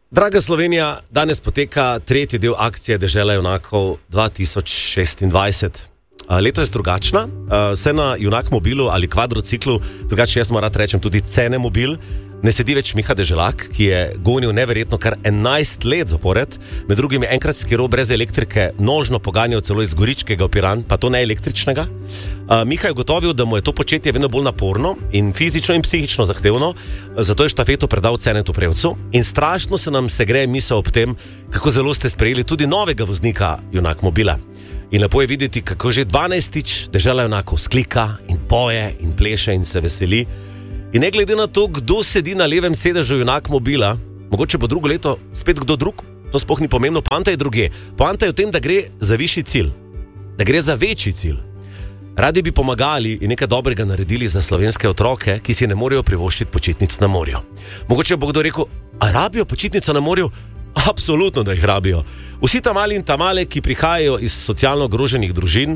Draga Slovenija, danes poteka tretji del akcije Dežela junakov 2026. Leto je drugačna, se na Junak mobilu ali kvadrociklu, drugače jaz moram rečem tudi Cene mobil, ne sedi več Miha Deželak, ki je gonil neverjetno kar 11 let zapored, med drugim je enkrat skiral brez elektrike, nožno poganjal celo iz Goričkega v Piran, pa to ne električnega. Miha je ugotovil, da mu je to početje vedno bolj naporno in fizično in psihično zahtevno, zato je štafeto predal Cenetu Prevcu in strašno se nam segreje misel ob tem, kako zelo ste sprejeli tudi novega voznika Junak mobila. In lepo je videti, kako že 12-tič Dežela junakov sklika in poje in pleše in se veseli. In ne glede na to, kdo sedi na levem sedežu Junak mobila, mogoče bo drugo leto spet kdo drug, to sploh ni pomembno, poanta je druge. Poanta je v tem, da gre za višji cilj, da gre za večji cilj. Radi bi pomagali in nekaj dobrega naredili za slovenske otroke, ki si ne morejo privoščiti počitnic na morju. Mogoče bo kdo rekel, a rabijo počitnice na morju? Absolutno, da jih rabijo. Vsi ta mali in ta male, ki prihajajo iz socialno ogroženih družin,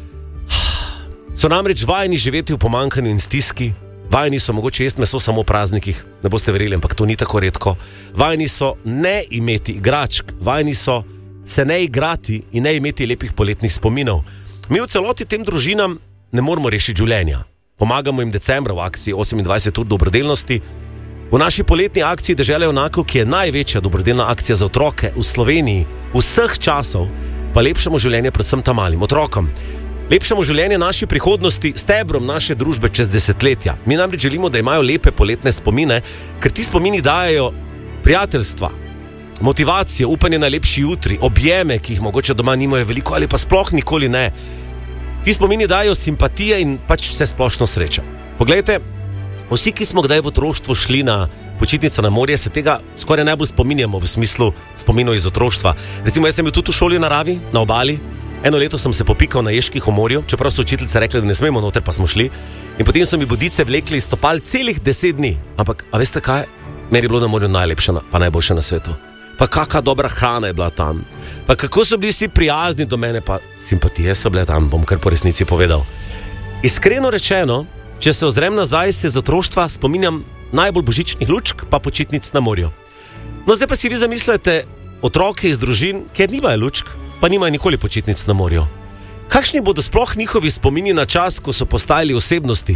so namreč vajeni živeti v pomanjkanju in stiski, vajeni so mogoče jesti meso samo v praznikih, ne boste verjeli, ampak to ni tako redko. Vajeni so ne imeti igračk, vajeni so se ne igrati in ne imeti lepih poletnih spominov. Mi v celoti tem družinam ne moramo rešiti življenja. Pomagamo jim decembra v akciji 28 ur dobrodelnosti. V naši poletni akciji Dežela junakov, ki je največja dobrodelna akcija za otroke v Sloveniji vseh časov, pa lepšamo življenje predvsem tam malim otrokom. Lepšamo življenje naši prihodnosti, stebrom naše družbe čez desetletja. Mi namreč želimo, da imajo lepe poletne spomine, ker ti spomini dajejo prijateljstva, motivacijo, upanje na lepši jutri, objeme, ki jih mogoče doma nimajo veliko ali pa sploh nikoli ne. Ti spomini dajejo simpatije in pač vse splošno srečo. Poglejte, vsi, ki smo kdaj v otroštvu šli na počitnice na morje, se tega skoraj najbolj spominjamo v smislu spominov iz otroštva. Recimo, jaz sem bil tudi v šoli v naravi, na obali. Eno leto sem se popikal na Ježkih v morju, čeprav so učiteljice rekli, da ne smemo noter, pa smo šli. In potem so mi bodice vlekli iz stopal celih 10 dni. Ampak, a veste kaj? Meni je bilo na morju najlepše, pa najboljše na svetu. Pa kakšna dobra hrana je bila tam. Pa kako so bili vsi prijazni do mene, pa simpatije so bile tam, bom kar po resnici povedal. Iskreno rečeno, če se ozrem nazaj, se z otroštva spominjam najbolj božičnih lučk, pa počitnic na morju. No, zdaj pa si vi zamislite otroke iz družin, kjer nimajo lučk, pa nimajo nikoli počitnic na morju. Kakšni bodo sploh njihovi spomini na čas, ko so postajali osebnosti,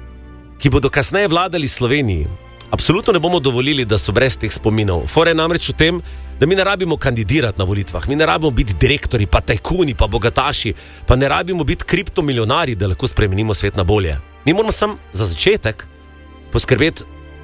ki bodo kasneje vladali Sloveniji? Absolutno ne bomo dovolili, da so brez teh spominov. Fora je namreč v tem, da mi ne rabimo kandidirati na volitvah, mi ne rabimo biti direktori, pa tajkuni, pa bogataši, pa ne rabimo biti kriptomilionari, da lahko spremenimo svet na bolje. Mi moramo samo za začetek poskrbeti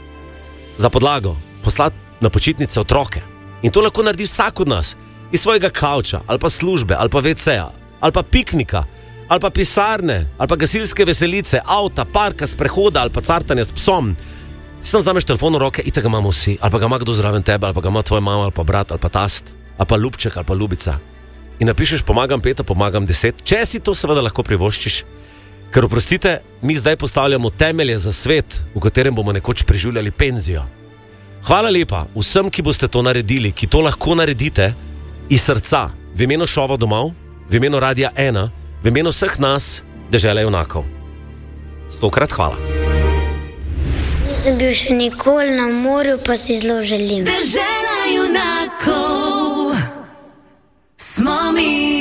za podlago, poslati na počitnice otroke. In to lahko naredi vsak od nas, iz svojega kavča, ali pa službe, ali pa WC-ja, ali pa piknika, ali pa pisarne, ali pa gasilske veselice, avta, parka, sprehoda, ali pa cartanja s psom. Sam vzameš telefon v roke, itak ga imamo vsi, ali pa ga ima kdo zraven tebe, ali pa ga ima tvoja mama, ali pa brat, ali pa tast, ali pa ljubček, ali pa ljubica. In napišeš, pomagam 5, pomagam 10, če si to seveda lahko privoščiš. Ker oprostite, mi zdaj postavljamo temelje za svet, v katerem bomo nekoč preživljali penzijo. Hvala lepa vsem, ki boste to naredili, ki to lahko naredite iz srca, v imenu šova domov, v imenu Radia 1, v imenu vseh nas, Dežele junakov. 100-krat hvala. Nisem bil še nikoli na morju, pa si zelo želim. Dežela junakov smo mi.